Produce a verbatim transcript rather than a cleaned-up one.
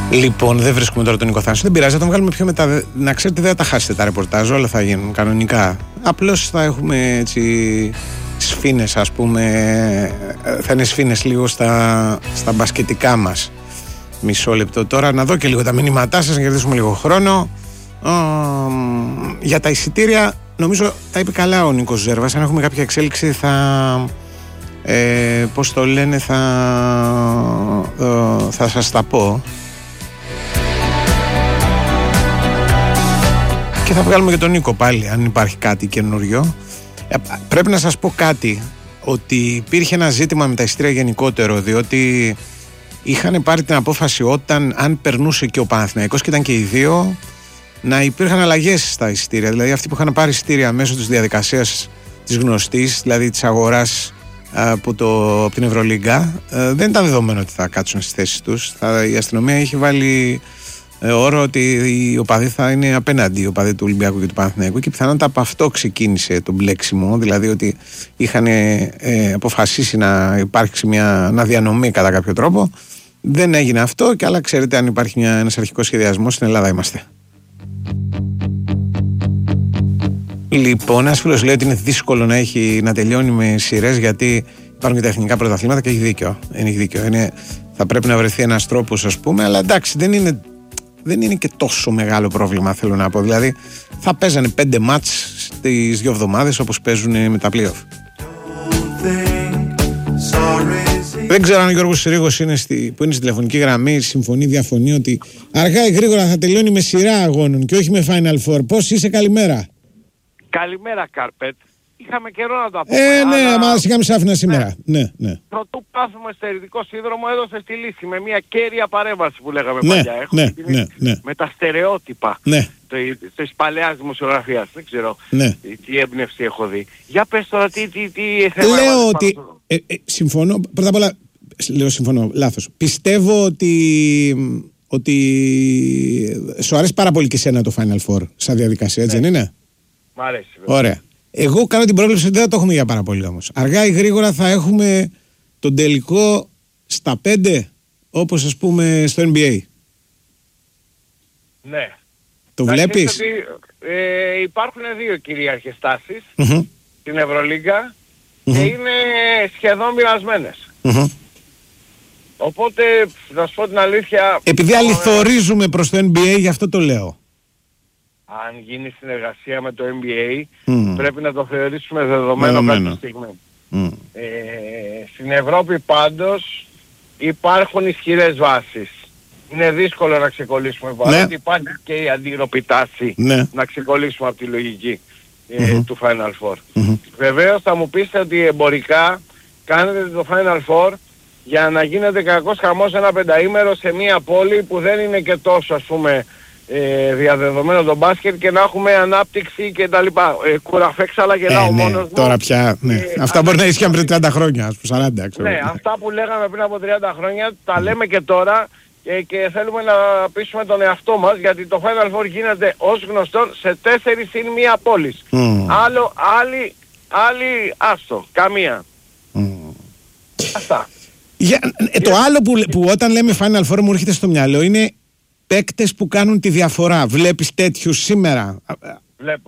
Λοιπόν, δεν βρίσκουμε τώρα τον Νίκο Θάνο. Δεν πειράζει, θα τον βγάλουμε πιο μετά. Να ξέρετε, δεν θα τα χάσετε τα ρεπορτάζ, όλα θα γίνουν κανονικά. Απλώς θα έχουμε έτσι σφήνες, ας πούμε. Θα είναι σφήνες λίγο στα, στα μπασκετικά μας. Μισό λεπτό τώρα, να δω και λίγο τα μηνύματά σας, να κερδίσουμε λίγο χρόνο. Ο, για τα εισιτήρια, νομίζω τα είπε καλά ο Νίκος Ζέρβας. Αν έχουμε κάποια εξέλιξη, θα. Ε, πώς το λένε, θα, ε, θα σας τα πω. Και θα βγάλουμε και τον Νίκο πάλι, αν υπάρχει κάτι καινούριο. Ε, πρέπει να σας πω κάτι, ότι υπήρχε ένα ζήτημα με τα εισιτήρια γενικότερο, διότι είχαν πάρει την απόφαση όταν, αν περνούσε και ο Παναθηναϊκός και ήταν και οι δύο, να υπήρχαν αλλαγές στα εισιτήρια. Δηλαδή αυτοί που είχαν πάρει εισιτήρια μέσω της διαδικασίας της γνωστής, δηλαδή της αγοράς από, το, από την Ευρωλίγκα, δεν ήταν δεδομένο ότι θα κάτσουν στις θέσεις τους. Θα, η αστυνομία είχε βάλει ε, όρο ότι οι οπαδοί θα είναι απέναντι, οι οπαδοί του Ολυμπιακού και του Παναθηναϊκού, και πιθανότατα από αυτό ξεκίνησε το μπλέξιμο, δηλαδή ότι είχαν ε, αποφασίσει να υπάρξει μια αναδιανομή κατά κάποιο τρόπο. Δεν έγινε αυτό, και άλλα ξέρετε, αν υπάρχει μια, ένας αρχικός σχεδιασμός, στην Ελλάδα είμαστε. Λοιπόν, ένας φίλος λέει ότι είναι δύσκολο να, έχει, να τελειώνει με σειρές, γιατί υπάρχουν και τα εθνικά πρωταθλήματα, και έχει δίκιο. Έχει δίκιο. Είναι, θα πρέπει να βρεθεί ένας τρόπος, ας πούμε, αλλά εντάξει, δεν είναι, δεν είναι και τόσο μεγάλο πρόβλημα, θέλω να πω. Δηλαδή, θα παίζανε πέντε μάτς στις δύο εβδομάδες, όπως παίζουν με τα play-off. Δεν ξέρω αν ο Γιώργος Συρίγος είναι στη, που είναι στη τηλεφωνική γραμμή, συμφωνεί, διαφωνεί ότι αργά ή γρήγορα θα τελειώνει με σειρά αγώνων και όχι με Final Four. Πώς είσαι, καλημέρα? Καλημέρα, Κάρπετ. Είχαμε καιρό να το πούμε. Ε, ναι, αλλά... μας είχαμε σάφνα σήμερα. Ναι, ναι. ναι. Πρωτού πάθουμε στερητικό σύνδρομο, έδωσε στη λύση με μια κέρια παρέμβαση που λέγαμε ναι, παλιά. Έχουμε ναι, την... ναι, ναι. με τα στερεότυπα ναι. της παλαιάς δημοσιογραφίας. Δεν ξέρω ναι. τι έμπνευση έχω δει. Για πες τώρα τι, τι, τι θέμα. Λέω ότι... Ε, ε, συμφωνώ. Πρώτα απ' όλα, λέω συμφωνώ, λάθος. Πιστεύω ότι... ότι σου αρέσει πάρα πολύ και σένα το Final Four σαν διαδικασία, έτσι, ναι. δεν είναι? Μ' αρέσει. Βέβαια. Ωραία. Εγώ κάνω την πρόβλεψη ότι δεν θα το έχουμε για πάρα πολύ όμως. Αργά ή γρήγορα θα έχουμε τον τελικό στα πέντε, όπως ας πούμε στο N B A. Ναι. Το θα βλέπεις? Ότι, ε, υπάρχουν δύο κυρίαρχες τάσεις mm-hmm. στην Ευρωλίγκα mm-hmm. και είναι σχεδόν μοιρασμένες. Mm-hmm. Οπότε, να σου πω την αλήθεια... Επειδή αληθορίζουμε προς το N B A, γι' αυτό το λέω. Αν γίνει συνεργασία με το N B A, Mm. πρέπει να το θεωρήσουμε δεδομένο κάποια στιγμή. Mm. Ε, στην Ευρώπη πάντως υπάρχουν ισχυρές βάσεις. Είναι δύσκολο να ξεκολλήσουμε, παρότι ναι. υπάρχει και η αντίρροπη τάση ναι. να ξεκολλήσουμε από τη λογική ε, mm-hmm. του Final Four. Mm-hmm. Βεβαίως θα μου πείτε ότι εμπορικά κάνετε το Final Four για να γίνεται κακός χαμός ένα πενταήμερο σε μια πόλη που δεν είναι και τόσο, ας πούμε, ε, διαδεδομένο το μπάσκετ, και να έχουμε ανάπτυξη και τα λοιπά. Ε, κουραφέξαλα και να ο ναι, μόνος μου. Τώρα πια, ναι. Ε, αυτά μπορεί να ίσχυαν πριν τριάντα χρόνια, ας πούμε, σαράντα, ξέρω. Ναι, αυτά που λέγαμε πριν από τριάντα χρόνια τα λέμε και τώρα, και, και θέλουμε να πείσουμε τον εαυτό μας, γιατί το Final Four γίνεται ως γνωστόν σε τέσσερις συν μία πόλεις. Mm. Άλλο, άλλη, άλλη, άστο, καμία. Mm. Αυτά. Για, ε, το άλλο που, που όταν λέμε Final Four μου έρχεται στο μυαλό είναι παίκτες που κάνουν τη διαφορά. Βλέπεις τέτοιους σήμερα? Βλέπω.